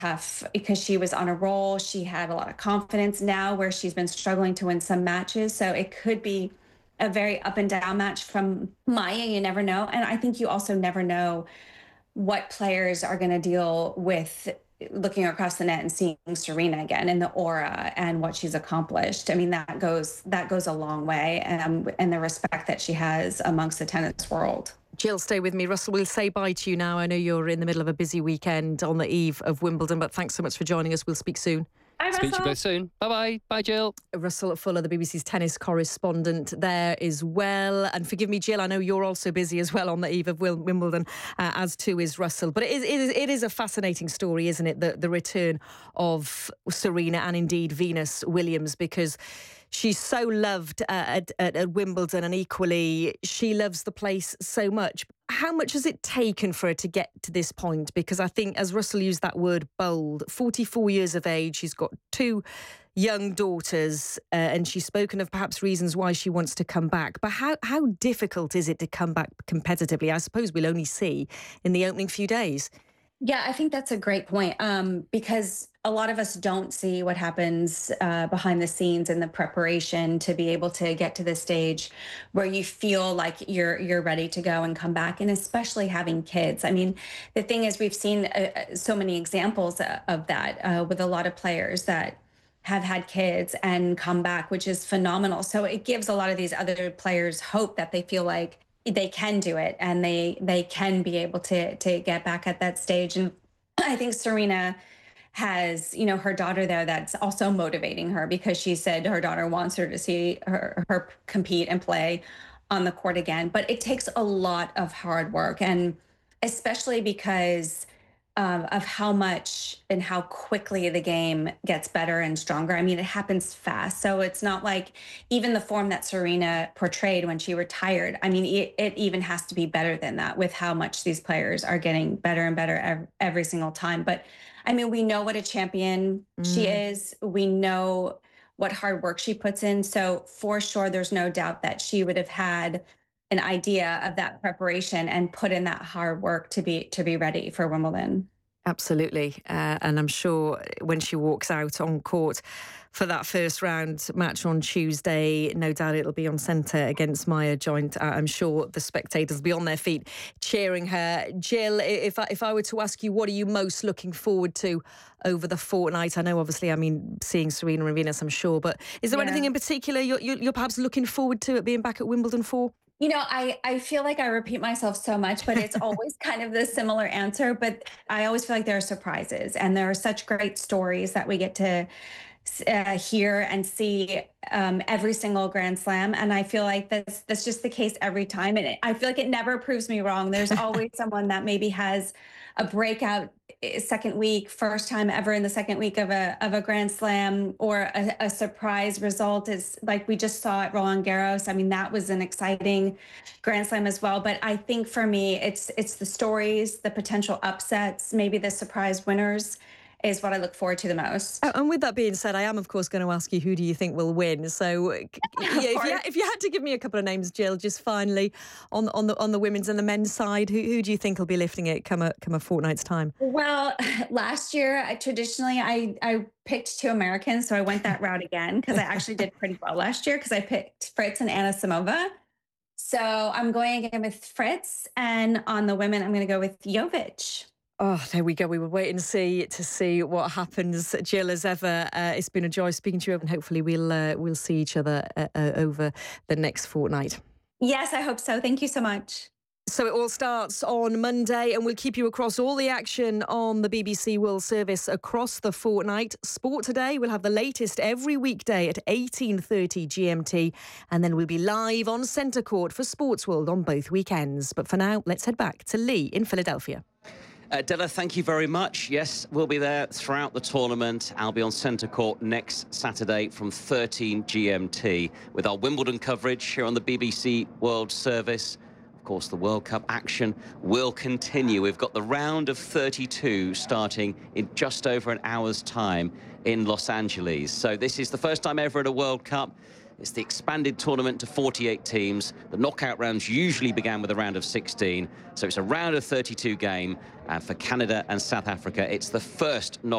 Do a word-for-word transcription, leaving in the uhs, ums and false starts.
tough because she was on a roll. She had a lot of confidence now where she's been struggling to win some matches. So it could be a very up and down match from Maya. You never know. And I think you also never know what players are going to deal with looking across the net and seeing Serena again and the aura and what she's accomplished. I mean, that goes that goes a long way, um, and the respect that she has amongst the tennis world. Jill, stay with me. Russell, we'll say bye to you now. I know you're in the middle of a busy weekend on the eve of Wimbledon, but thanks so much for joining us. We'll speak soon. Bye, Speak to you both soon. Bye-bye. Bye, Jill. Russell Fuller, the B B C's tennis correspondent there as well. And forgive me, Jill, I know you're also busy as well on the eve of Wimbledon, uh, as too is Russell. But it is, it is, it is a fascinating story, isn't it? The, the return of Serena and indeed Venus Williams, because she's so loved uh, at, at, at Wimbledon, and equally she loves the place so much. How much has it taken for her to get to this point? Because I think, as Russell used that word, bold, forty-four years of age, she's got two young daughters, uh, and she's spoken of perhaps reasons why she wants to come back. But how, how difficult is it to come back competitively? I suppose we'll only see in the opening few days. Yeah, I think that's a great point, um, because a lot of us don't see what happens uh, behind the scenes in the preparation to be able to get to the stage where you feel like you're you're ready to go and come back, and especially having kids. I mean, the thing is, we've seen uh, so many examples of that uh, with a lot of players that have had kids and come back, which is phenomenal. So it gives a lot of these other players hope that they feel like they can do it and they they can be able to to get back at that stage. And I think Serena has, you know, her daughter there that's also motivating her, because she said her daughter wants her to see her her compete and play on the court again. But it takes a lot of hard work, and especially because um, of how much and how quickly the game gets better and stronger. I mean, it happens fast. So it's not like even the form that Serena portrayed when she retired. I mean, it, it even has to be better than that with how much these players are getting better and better every, every single time. But I mean, we know what a champion mm. she is. We know what hard work she puts in. So for sure, there's no doubt that she would have had an idea of that preparation and put in that hard work to be to be ready for Wimbledon. Absolutely. Uh, and I'm sure when she walks out on court for that first round match on Tuesday, no doubt it'll be on centre against Maya Joint. Uh, I'm sure the spectators will be on their feet cheering her. Jill, if I, if I were to ask you, what are you most looking forward to over the fortnight? I know, obviously, I mean, seeing Serena and Venus, I'm sure, but is there yeah. anything in particular you're, you're, you're perhaps looking forward to at being back at Wimbledon for? You know, I, I feel like I repeat myself so much, but it's always kind of the similar answer. But I always feel like there are surprises, and there are such great stories that we get to uh, hear and see um, every single Grand Slam. And I feel like that's, that's just the case every time. And it, I feel like it never proves me wrong. There's always someone that maybe has a breakout second week, first time ever in the second week of a of a Grand Slam, or a, a surprise result, is like we just saw at Roland Garros. I mean, that was an exciting Grand Slam as well. But I think for me, it's it's the stories, the potential upsets, maybe the surprise winners is what I look forward to the most. And with that being said, I am, of course, going to ask you, who do you think will win? So yeah, if, you, if you had to give me a couple of names, Jill, just finally on, on, the, on the women's and the men's side, who, who do you think will be lifting it come a, come a fortnight's time? Well, last year, I, traditionally, I, I picked two Americans, so I went that route again, because I actually did pretty well last year, because I picked Fritz and Anna Samova. So I'm going again with Fritz, and on the women, I'm going to go with Jovic. Oh, there we go. We will wait and see to see what happens. Jill, as ever, uh, it's been a joy speaking to you, and hopefully we'll uh, we'll see each other uh, uh, over the next fortnight. Yes, I hope so. Thank you so much. So it all starts on Monday, and we'll keep you across all the action on the B B C World Service across the fortnight. Sport Today will have the latest every weekday at eighteen thirty G M T, and then we'll be live on Centre Court for Sports World on both weekends. But for now, let's head back to Lee in Philadelphia. Uh, Della, thank you very much. Yes, we'll be there throughout the tournament. I'll be on Centre Court next Saturday from thirteen G M T with our Wimbledon coverage here on the B B C World Service. Of course, the World Cup action will continue. We've got the round of thirty-two starting in just over an hour's time in Los Angeles. So this is the first time ever at a World Cup. It's the expanded tournament to forty-eight teams. The knockout rounds usually began with a round of sixteen. So it's a round of thirty-two game. And for Canada and South Africa, it's the first knockout